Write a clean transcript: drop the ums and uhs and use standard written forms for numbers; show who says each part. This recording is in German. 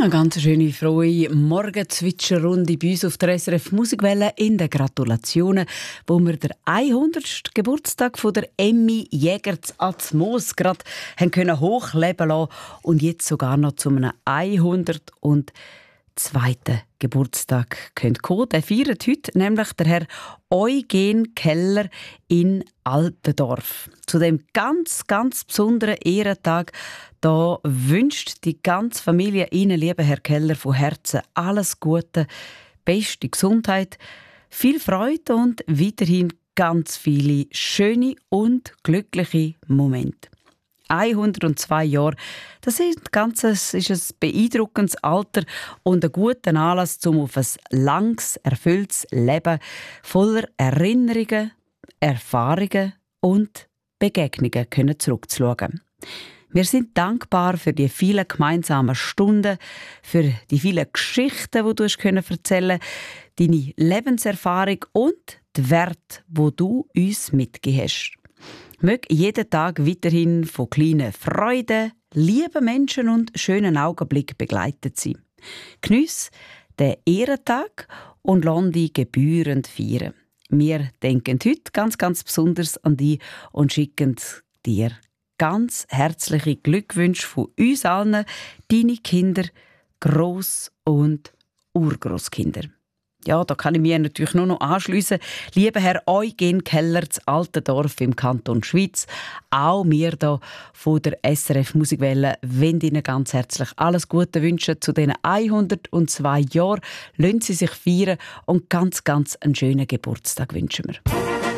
Speaker 1: Eine ganz schöne, frohe Morgenzwitscherrunde bei uns auf der SRF Musikwelle in den Gratulationen, wo wir den 100. Geburtstag von der Emmy Jäger zu Atmos gerade können hochleben lassen und jetzt sogar noch zu einem 102. Geburtstag kommen. Der feiert heute nämlich der Herr Eugen Keller in Altendorf. Zu dem ganz, ganz besonderen Ehrentag da wünscht die ganze Familie Ihnen, lieber Herr Keller, von Herzen alles Gute, beste Gesundheit, viel Freude und weiterhin ganz viele schöne und glückliche Momente. 102 Jahre, das ist ein beeindruckendes Alter und ein guter Anlass, um auf ein langes, erfülltes Leben voller Erinnerungen, Erfahrungen und Begegnungen zurückzuschauen. Wir sind dankbar für die vielen gemeinsamen Stunden, für die vielen Geschichten, die du erzählen konntest, deine Lebenserfahrung und die Werte, die du uns mitgegeben hast. Möge jeden Tag weiterhin von kleinen Freuden, lieben Menschen und schönen Augenblicken begleitet sein. Geniess den Ehrentag und lass dich gebührend feiern. Wir denken heute ganz, ganz besonders an dich und schicken dir ganz herzliche Glückwünsche von uns allen, deine Kinder, Gross- und Urgroßkinder. Ja, da kann ich mich natürlich nur noch anschliessen. Lieber Herr Eugen Keller, das Altendorf im Kanton Schwyz, auch wir hier von der SRF Musikwelle wollen Ihnen ganz herzlich alles Gute wünschen zu diesen 102 Jahren. Lassen Sie sich feiern und ganz, ganz einen schönen Geburtstag wünschen wir.